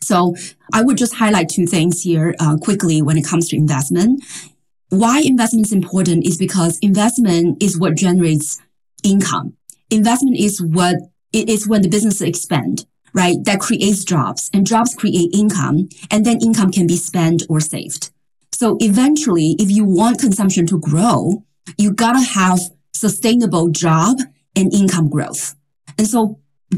So I would just highlight two things here quickly when it comes to investment. Why investment is important is because investment is what generates income. Investment is what it is when the business expand, right? That creates jobs, and jobs create income, and then income can be spent or saved. So eventually, if you want consumption to grow, you gotta have sustainable job and income growth. And so